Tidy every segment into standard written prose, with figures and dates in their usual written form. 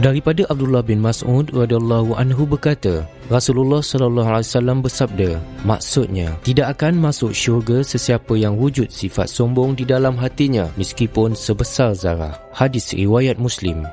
Daripada Abdullah bin Mas'ud radhiyallahu anhu berkata, Rasulullah sallallahu alaihi wasallam bersabda, maksudnya tidak akan masuk syurga sesiapa yang wujud sifat sombong di dalam hatinya meskipun sebesar zarah. Hadis riwayat Muslim.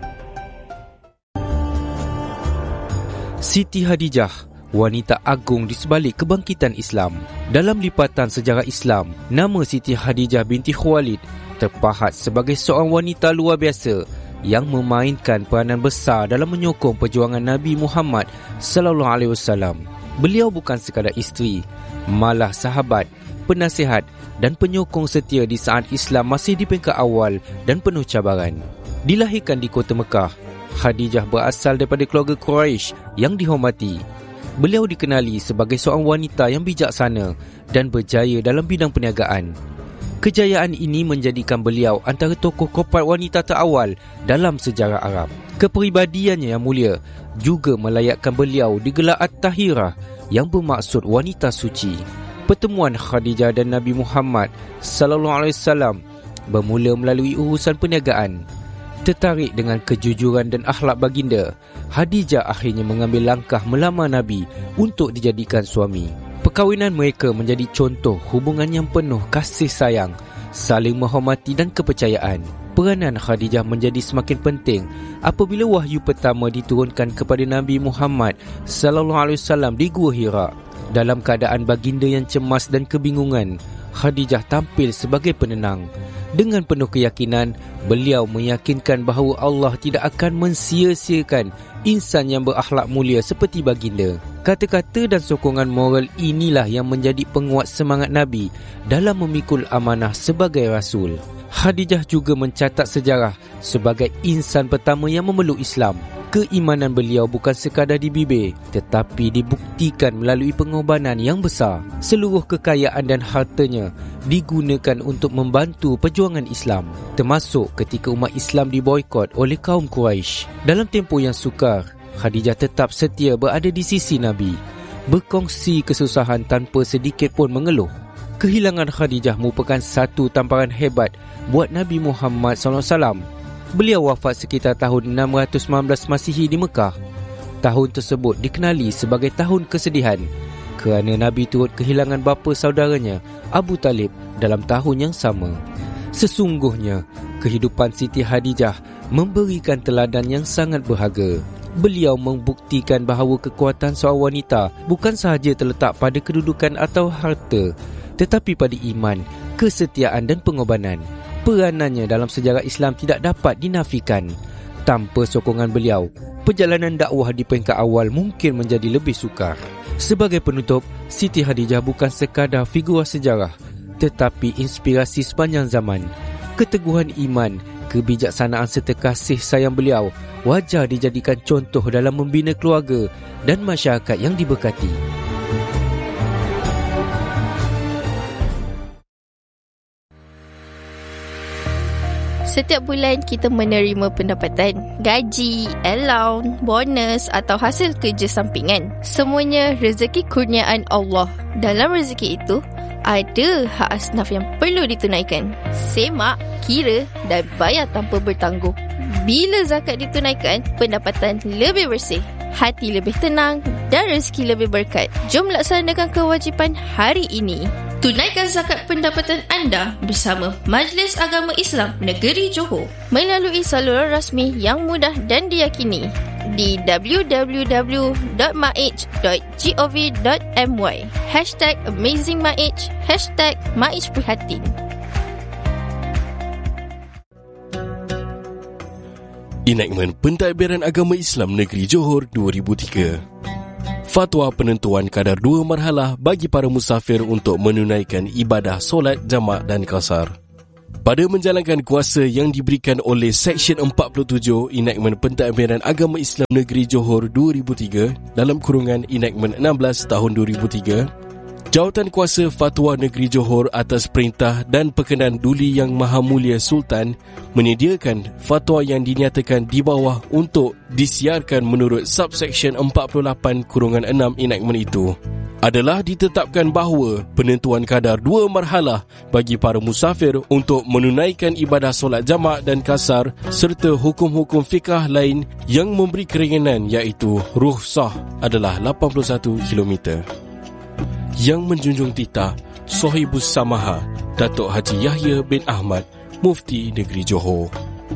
Siti Khadijah, wanita agung di sebalik kebangkitan Islam. Dalam lipatan sejarah Islam, nama Siti Khadijah binti Khuwailid terpahat sebagai seorang wanita luar biasa yang memainkan peranan besar dalam menyokong perjuangan Nabi Muhammad sallallahu alaihi wasallam. Beliau bukan sekadar isteri, malah sahabat, penasihat dan penyokong setia di saat Islam masih di peringkat awal dan penuh cabaran. Dilahirkan di kota Mekah, Khadijah berasal daripada keluarga Quraisy yang dihormati. Beliau dikenali sebagai seorang wanita yang bijaksana dan berjaya dalam bidang perniagaan. Kejayaan ini menjadikan beliau antara tokoh korporat wanita terawal dalam sejarah Arab. Kepribadiannya yang mulia juga melayakkan beliau digelar At-Tahirah yang bermaksud wanita suci. Pertemuan Khadijah dan Nabi Muhammad sallallahu alaihi wasallam bermula melalui urusan perniagaan. Tertarik dengan kejujuran dan akhlak baginda, Khadijah akhirnya mengambil langkah melamar Nabi untuk dijadikan suami. Perkahwinan mereka menjadi contoh hubungan yang penuh kasih sayang, saling menghormati dan kepercayaan. Peranan Khadijah menjadi semakin penting apabila wahyu pertama diturunkan kepada Nabi Muhammad sallallahu alaihi wasallam di Gua Hira. Dalam keadaan baginda yang cemas dan kebingungan, Khadijah tampil sebagai penenang. Dengan penuh keyakinan, beliau meyakinkan bahawa Allah tidak akan mensia-siakan insan yang berakhlak mulia seperti baginda. Kata-kata dan sokongan moral inilah yang menjadi penguat semangat Nabi dalam memikul amanah sebagai Rasul. Khadijah juga mencatat sejarah sebagai insan pertama yang memeluk Islam. Keimanan beliau bukan sekadar di bibir, tetapi dibuktikan melalui pengorbanan yang besar. Seluruh kekayaan dan hartanya digunakan untuk membantu perjuangan Islam, termasuk ketika umat Islam diboikot oleh kaum Quraisy. Dalam tempoh yang sukar, Khadijah tetap setia berada di sisi Nabi, berkongsi kesusahan tanpa sedikit pun mengeluh. Kehilangan Khadijah merupakan satu tamparan hebat buat Nabi Muhammad SAW. Beliau wafat sekitar tahun 619 Masihi di Mekah. Tahun tersebut dikenali sebagai tahun kesedihan kerana Nabi turut kehilangan bapa saudaranya Abu Talib dalam tahun yang sama. Sesungguhnya, kehidupan Siti Khadijah memberikan teladan yang sangat berharga. Beliau membuktikan bahawa kekuatan seorang wanita bukan sahaja terletak pada kedudukan atau harta, tetapi pada iman, kesetiaan dan pengorbanan. Peranannya dalam sejarah Islam tidak dapat dinafikan. Tanpa sokongan beliau, perjalanan dakwah di peringkat awal mungkin menjadi lebih sukar. Sebagai penutup, Siti Khadijah bukan sekadar figura sejarah, tetapi inspirasi sepanjang zaman. Keteguhan iman, kebijaksanaan serta kasih sayang beliau wajar dijadikan contoh dalam membina keluarga dan masyarakat yang diberkati. Setiap bulan kita menerima pendapatan, gaji, allowance, bonus atau hasil kerja sampingan. Semuanya rezeki kurniaan Allah. Dalam rezeki itu, ada hak asnaf yang perlu ditunaikan. Semak, kira dan bayar tanpa bertangguh. Bila zakat ditunaikan, pendapatan lebih bersih, hati lebih tenang dan rezeki lebih berkat. Jom laksanakan kewajipan hari ini. Tunaikan zakat pendapatan anda bersama Majlis Agama Islam Negeri Johor melalui saluran rasmi yang mudah dan diyakini di www.maij.gov.my #AmazingMaij #MaijPrihatin. Enakmen Pentadbiran Agama Islam Negeri Johor 2003. Fatwa penentuan kadar 2 marhalah bagi para musafir untuk menunaikan ibadah solat jamak dan qasar. Pada menjalankan kuasa yang diberikan oleh Seksyen 47 Enakmen Pentadbiran Agama Islam Negeri Johor 2003 dalam kurungan Enakmen 16 tahun 2003, Jawatankuasa Fatwa Negeri Johor atas perintah dan perkenan Duli Yang Maha Mulia Sultan menyediakan fatwa yang dinyatakan di bawah untuk disiarkan menurut subsection 48/6 enactment itu adalah ditetapkan bahawa penentuan kadar 2 marhalah bagi para musafir untuk menunaikan ibadah solat jamak dan kasar serta hukum-hukum fiqah lain yang memberi keringanan iaitu rukhsah adalah 81 km. Yang menjunjung titah Sohibus Samaha Datuk Haji Yahya bin Ahmad, Mufti Negeri Johor.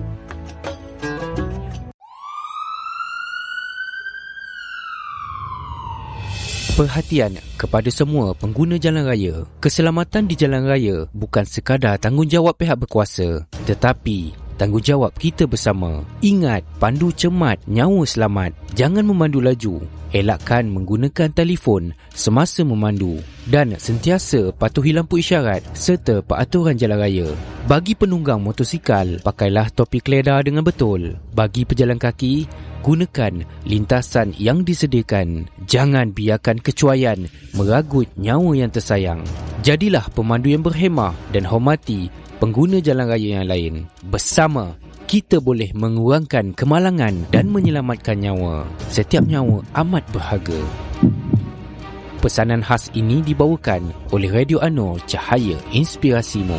Perhatian kepada semua pengguna jalan raya. Keselamatan di jalan raya bukan sekadar tanggungjawab pihak berkuasa, tetapi tanggungjawab kita bersama. Ingat, pandu cermat, nyawa selamat. Jangan memandu laju. Elakkan menggunakan telefon semasa memandu dan sentiasa patuhi lampu isyarat serta peraturan jalan raya. Bagi penunggang motosikal, pakailah topi keleda dengan betul. Bagi pejalan kaki, gunakan lintasan yang disediakan. Jangan biarkan kecuaian meragut nyawa yang tersayang. Jadilah pemandu yang berhemah dan hormati pengguna jalan raya yang lain. Bersama, kita boleh mengurangkan kemalangan dan menyelamatkan nyawa. Setiap nyawa amat berharga. Pesanan khas ini dibawakan oleh Radio Anor Cahaya Inspirasimu.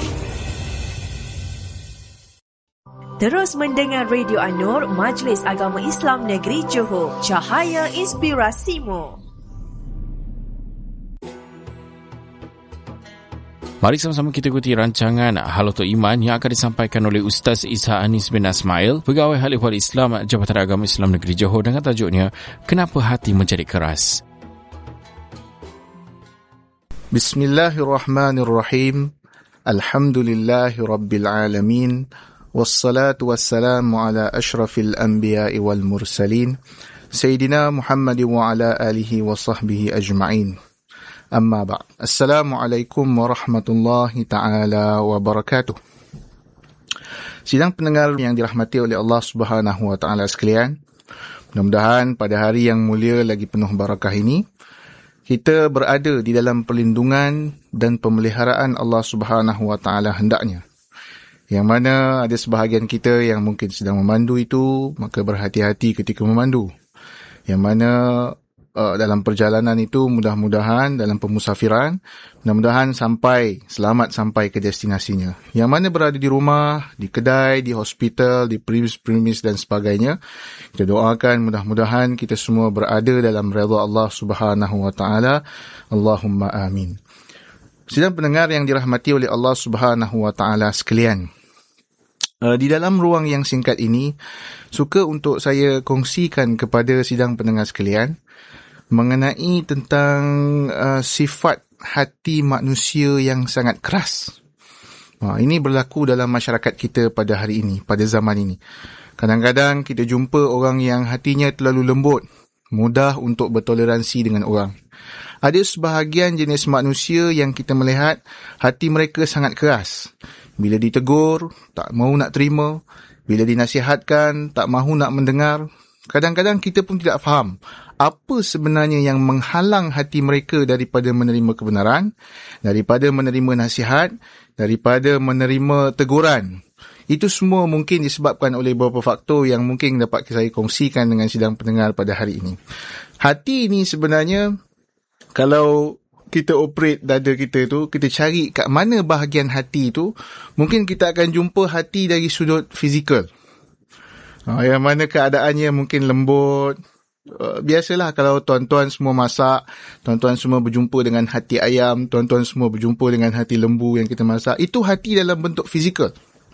Terus mendengar Radio Anor, Majlis Agama Islam Negeri Johor, Cahaya Inspirasimu. Mari sama-sama kita ikuti rancangan Hal Untuk Iman yang akan disampaikan oleh Ustaz Isa Anis bin Asmail, Pegawai Hal Ehwal Islam Jabatan Agama Islam Negeri Johor, dengan tajuknya Kenapa Hati Menjadi Keras. Bismillahirrahmanirrahim. Alhamdulillahi Rabbil Alamin. Wassalatu wassalamu ala ashrafil anbiya'i wal mursalin. Sayyidina Muhammad wa ala alihi wa sahbihi ajma'in. Amma ba'd. Assalamualaikum warahmatullahi ta'ala wabarakatuh. Sidang pendengar yang dirahmati oleh Allah Subhanahu wa ta'ala sekalian, mudah-mudahan pada hari yang mulia lagi penuh barakah ini, kita berada di dalam perlindungan dan pemeliharaan Allah Subhanahu wa ta'ala hendaknya. Yang mana ada sebahagian kita yang mungkin sedang memandu itu, maka berhati-hati ketika memandu. Yang mana dalam perjalanan itu mudah-mudahan dalam pemusafiran, mudah-mudahan selamat sampai ke destinasinya. Yang mana berada di rumah, di kedai, di hospital, di premis dan sebagainya, kita doakan mudah-mudahan kita semua berada dalam redha Allah Subhanahu wa taala. Allahumma amin. Sidang pendengar yang dirahmati oleh Allah Subhanahu wa taala sekalian, di dalam ruang yang singkat ini, suka untuk saya kongsikan kepada sidang pendengar sekalian mengenai tentang sifat hati manusia yang sangat keras. Ini berlaku dalam masyarakat kita pada hari ini, pada zaman ini. Kadang-kadang kita jumpa orang yang hatinya terlalu lembut, mudah untuk bertoleransi dengan orang. Ada sebahagian jenis manusia yang kita melihat hati mereka sangat keras. Bila ditegur, tak mahu nak terima. Bila dinasihatkan, tak mahu nak mendengar. Kadang-kadang kita pun tidak faham apa sebenarnya yang menghalang hati mereka daripada menerima kebenaran, daripada menerima nasihat, daripada menerima teguran. Itu semua mungkin disebabkan oleh beberapa faktor yang mungkin dapat saya kongsikan dengan sidang pendengar pada hari ini. Hati ini sebenarnya, kalau kita operate dada kita tu, kita cari kat mana bahagian hati tu, mungkin kita akan jumpa hati dari sudut fizikal. Yang mana keadaannya mungkin lembut. Biasalah kalau tuan-tuan semua masak, tuan-tuan semua berjumpa dengan hati ayam, tuan-tuan semua berjumpa dengan hati lembu yang kita masak. Itu hati dalam bentuk fizikal.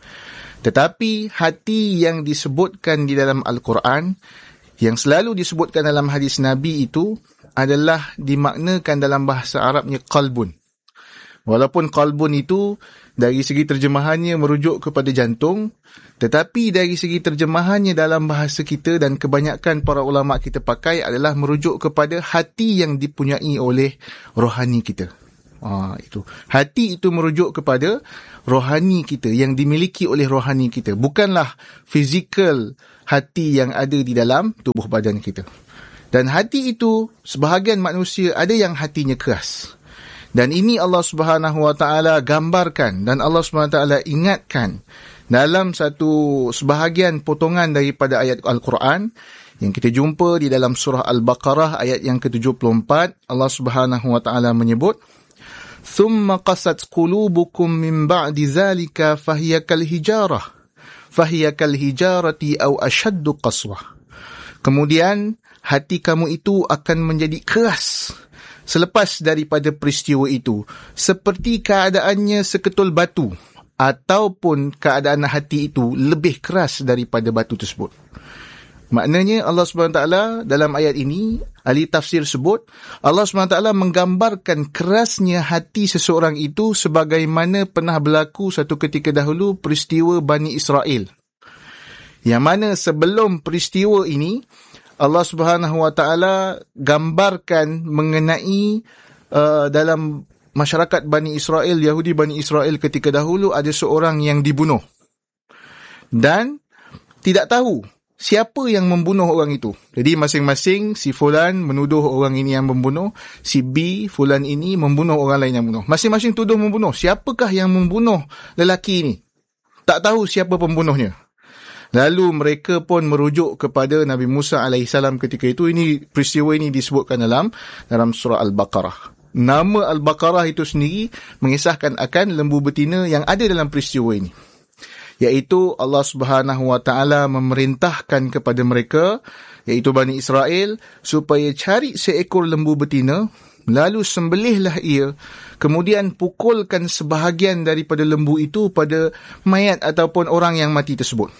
Tetapi hati yang disebutkan di dalam Al-Quran, yang selalu disebutkan dalam hadis Nabi itu adalah dimaknakan dalam bahasa Arabnya qalbun. Walaupun qalbun itu dari segi terjemahannya merujuk kepada jantung, tetapi dari segi terjemahannya dalam bahasa kita dan kebanyakan para ulama kita pakai adalah merujuk kepada hati yang dipunyai oleh rohani kita. Itu. Hati itu merujuk kepada rohani kita, yang dimiliki oleh rohani kita. Bukanlah fizikal hati yang ada di dalam tubuh badan kita. Dan hati itu, sebahagian manusia ada yang hatinya keras. Dan ini Allah Subhanahu Wa Taala gambarkan dan Allah Subhanahu Wa Taala ingatkan dalam satu sebahagian potongan daripada ayat Al-Quran yang kita jumpa di dalam surah Al-Baqarah ayat yang ke-74. Allah Subhanahu Wa Taala menyebut, "Thumma qasat qulubukum min ba'di zalika fahiya kal hijarati aw ashaddu qaswah." Kemudian hati kamu itu akan menjadi keras selepas daripada peristiwa itu, seperti keadaannya seketul batu, ataupun keadaan hati itu lebih keras daripada batu tersebut. Maknanya Allah SWT dalam ayat ini, ahli tafsir sebut, Allah SWT menggambarkan kerasnya hati seseorang itu sebagaimana pernah berlaku satu ketika dahulu peristiwa Bani Israel. Yang mana sebelum peristiwa ini, Allah Subhanahu Wa Taala gambarkan mengenai dalam masyarakat Bani Israel, Yahudi Bani Israel ketika dahulu ada seorang yang dibunuh. Dan tidak tahu siapa yang membunuh orang itu. Jadi masing-masing si fulan menuduh orang ini yang membunuh, si B fulan ini membunuh orang lain yang membunuh. Masing-masing tuduh membunuh. Siapakah yang membunuh lelaki ini? Tak tahu siapa pembunuhnya. Lalu mereka pun merujuk kepada Nabi Musa AS ketika itu. Peristiwa ini disebutkan dalam surah Al-Baqarah. Nama Al-Baqarah itu sendiri mengisahkan akan lembu betina yang ada dalam peristiwa ini. Iaitu Allah Subhanahu Wa Taala memerintahkan kepada mereka, iaitu Bani Israel, supaya cari seekor lembu betina, lalu sembelihlah ia, kemudian pukulkan sebahagian daripada lembu itu pada mayat ataupun orang yang mati tersebut.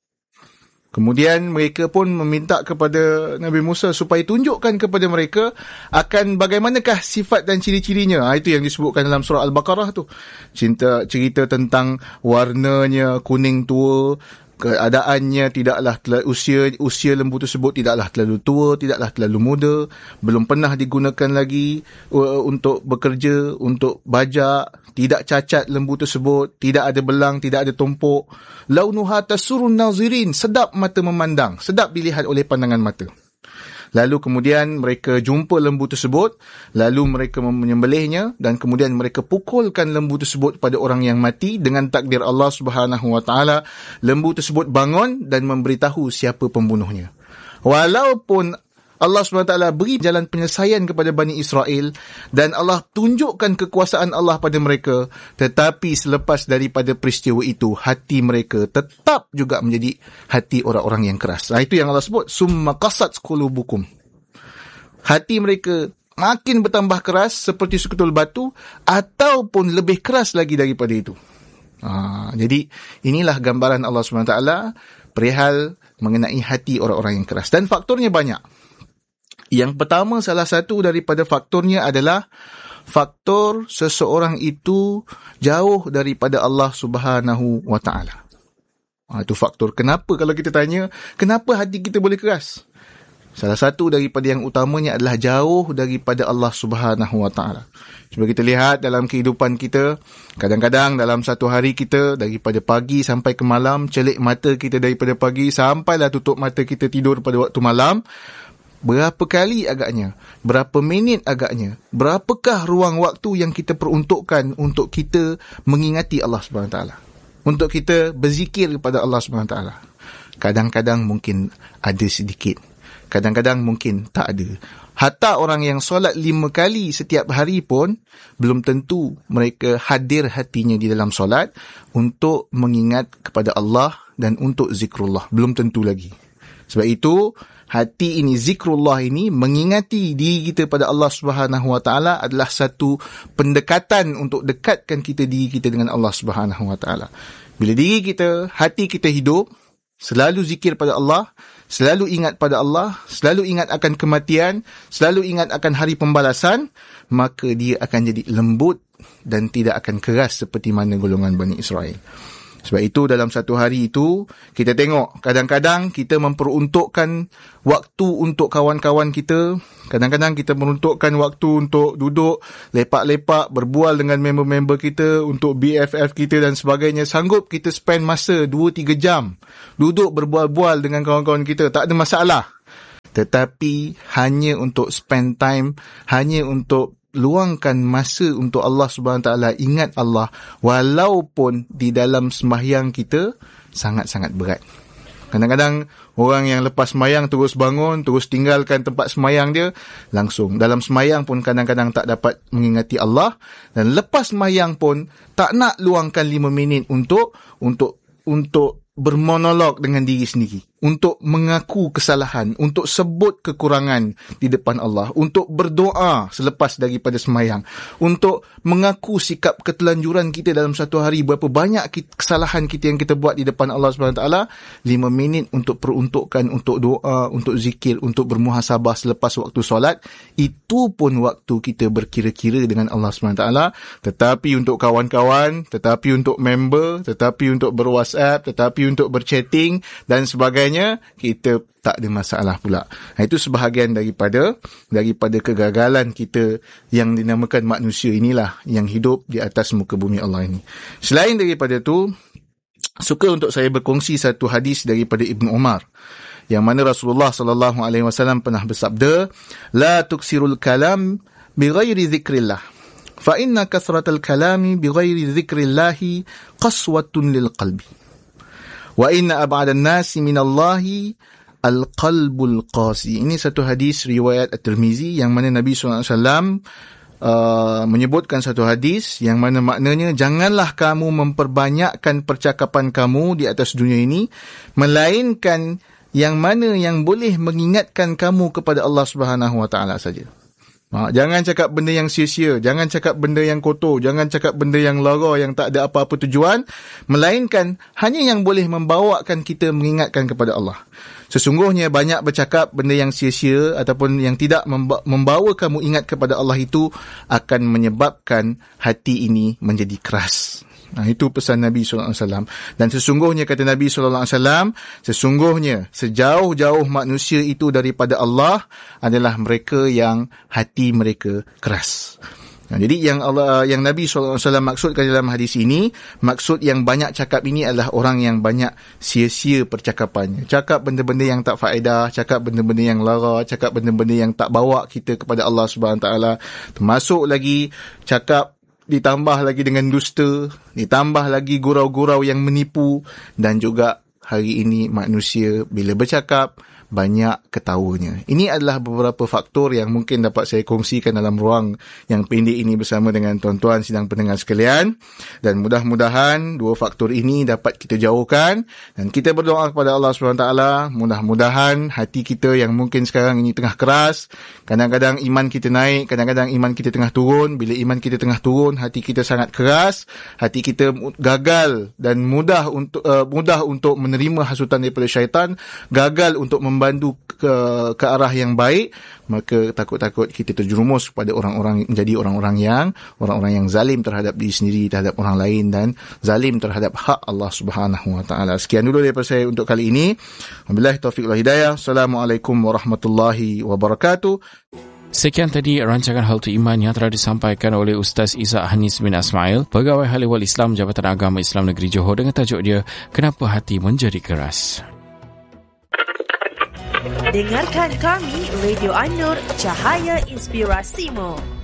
Kemudian mereka pun meminta kepada Nabi Musa supaya tunjukkan kepada mereka akan bagaimanakah sifat dan ciri-cirinya. Itu yang disebutkan dalam surah Al-Baqarah tu. Cerita tentang warnanya kuning tua, keadaannya tidaklah usia lembu tersebut tidaklah terlalu tua, tidaklah terlalu muda, belum pernah digunakan lagi untuk bekerja, untuk bajak, tidak cacat lembu tersebut, tidak ada belang, tidak ada tumpuk. Launuha tasurun nazirin, sedap mata memandang, sedap dilihat oleh pandangan mata. Lalu kemudian mereka jumpa lembu tersebut, lalu mereka menyembelihnya dan kemudian mereka pukulkan lembu tersebut pada orang yang mati. Dengan takdir Allah Subhanahu Wa Taala, lembu tersebut bangun dan memberitahu siapa pembunuhnya. Walaupun Allah SWT beri jalan penyelesaian kepada Bani Israel dan Allah tunjukkan kekuasaan Allah pada mereka, tetapi selepas daripada peristiwa itu, hati mereka tetap juga menjadi hati orang-orang yang keras. Itu yang Allah sebut, summa qasat qulubukum. Hati mereka makin bertambah keras seperti seketul batu, ataupun lebih keras lagi daripada itu. Jadi inilah gambaran Allah SWT perihal mengenai hati orang-orang yang keras. Dan faktornya banyak. Yang pertama, salah satu daripada faktornya adalah faktor seseorang itu jauh daripada Allah Subhanahu Wa Taala. Itu faktor. Kenapa kalau kita tanya, kenapa hati kita boleh keras? Salah satu daripada yang utamanya adalah jauh daripada Allah Subhanahu Wa Taala. Cuba kita lihat dalam kehidupan kita, kadang-kadang dalam satu hari kita daripada pagi sampai ke malam, celik mata kita daripada pagi sampailah tutup mata kita tidur pada waktu malam. Berapa kali agaknya, berapa minit agaknya, berapakah ruang waktu yang kita peruntukkan untuk kita mengingati Allah SWT, untuk kita berzikir kepada Allah SWT. Kadang-kadang mungkin ada sedikit, kadang-kadang mungkin tak ada. Hatta orang yang solat 5 kali setiap hari pun belum tentu mereka hadir hatinya di dalam solat untuk mengingat kepada Allah dan untuk zikrullah. Belum tentu lagi. Sebab itu hati ini, zikrullah ini, mengingati diri kita pada Allah Subhanahu Wa Taala adalah satu pendekatan untuk dekatkan diri kita dengan Allah Subhanahu Wa Taala. Bila diri kita, hati kita hidup, selalu zikir pada Allah, selalu ingat pada Allah, selalu ingat akan kematian, selalu ingat akan hari pembalasan, maka dia akan jadi lembut dan tidak akan keras seperti mana golongan Bani Israel. Sebab itu dalam satu hari itu, kita tengok kadang-kadang kita memperuntukkan waktu untuk kawan-kawan kita. Kadang-kadang kita meruntukkan waktu untuk duduk, lepak-lepak, berbual dengan member-member kita, untuk BFF kita dan sebagainya. Sanggup kita spend masa 2-3 jam duduk berbual-bual dengan kawan-kawan kita. Tak ada masalah. Tetapi hanya untuk spend time, hanya untuk luangkan masa untuk Allah SWT, ingat Allah, walaupun di dalam sembahyang kita sangat-sangat berat. Kadang-kadang orang yang lepas sembahyang terus bangun, terus tinggalkan tempat sembahyang dia, langsung. Dalam sembahyang pun kadang-kadang tak dapat mengingati Allah, dan lepas sembahyang pun tak nak luangkan 5 minit untuk bermonolog dengan diri sendiri, untuk mengaku kesalahan, untuk sebut kekurangan di depan Allah, untuk berdoa selepas daripada sembahyang, untuk mengaku sikap ketelanjuran kita dalam satu hari, berapa banyak kesalahan kita yang kita buat di depan Allah SWT. 5 minit untuk peruntukkan untuk doa, untuk zikir, untuk bermuhasabah selepas waktu solat. Itu pun waktu kita berkira-kira dengan Allah SWT. Tetapi untuk kawan-kawan, tetapi untuk member, tetapi untuk berWhatsApp, tetapi untuk berchatting dan sebagainya, kita tak ada masalah pula. Itu sebahagian daripada kegagalan kita yang dinamakan manusia inilah, yang hidup di atas muka bumi Allah ini. Selain daripada itu, suka untuk saya berkongsi satu hadis daripada Ibnu Umar, yang mana Rasulullah SAW pernah bersabda, la tuksirul kalam bighairi zikrillah, fa inna kathratal kalami bighairi zikrillahi qaswatun lil qalbi. Wa inna ab'adan nasi minallahi al-qalbul qasi. Ini satu hadis riwayat At-Tirmizi, yang mana Nabi SAW menyebutkan satu hadis yang mana maknanya, janganlah kamu memperbanyakkan percakapan kamu di atas dunia ini, melainkan yang mana yang boleh mengingatkan kamu kepada Allah Subhanahu Wa Taala saja. Jangan cakap benda yang sia-sia, jangan cakap benda yang kotor, jangan cakap benda yang lara, yang tak ada apa-apa tujuan, melainkan hanya yang boleh membawakan kita mengingatkan kepada Allah. Sesungguhnya banyak bercakap benda yang sia-sia ataupun yang tidak membawa kamu ingat kepada Allah itu akan menyebabkan hati ini menjadi keras. Itu pesan Nabi SAW. Dan sesungguhnya, kata Nabi SAW, sesungguhnya sejauh-jauh manusia itu daripada Allah adalah mereka yang hati mereka keras. Jadi yang Nabi SAW maksudkan dalam hadis ini, maksud yang banyak cakap ini adalah orang yang banyak sia-sia percakapannya. Cakap benda-benda yang tak faedah, cakap benda-benda yang lara, cakap benda-benda yang tak bawa kita kepada Allah SWT. Termasuk lagi cakap ditambah lagi dengan dusta, ditambah lagi gurau-gurau yang menipu, dan juga hari ini manusia bila bercakap banyak ketawanya. Ini adalah beberapa faktor yang mungkin dapat saya kongsikan dalam ruang yang pendek ini bersama dengan tuan-tuan sidang pendengar sekalian, dan mudah-mudahan dua faktor ini dapat kita jauhkan, dan kita berdoa kepada Allah SWT, mudah-mudahan hati kita yang mungkin sekarang ini tengah keras, kadang-kadang iman kita naik, kadang-kadang iman kita tengah turun. Bila iman kita tengah turun, hati kita sangat keras, hati kita gagal dan mudah untuk menerima hasutan daripada syaitan, gagal untuk membantu ke arah yang baik, maka takut-takut kita terjerumus kepada menjadi orang-orang yang zalim terhadap diri sendiri, terhadap orang lain, dan zalim terhadap hak Allah Subhanahu Wa Taala. Sekian dulu daripada saya untuk kali ini. Wabillahi taufiq wal hidayah. Assalamualaikum warahmatullahi wabarakatuh. Sekian tadi rancangan Hal Tu Iman yang telah disampaikan oleh Ustaz Isa Hanis bin Asmail, Pegawai Haliwal Islam Jabatan Agama Islam Negeri Johor, dengan tajuk dia, Kenapa Hati Menjadi Keras. Dengarkan kami, Radio An-Nur, Cahaya Inspirasimu.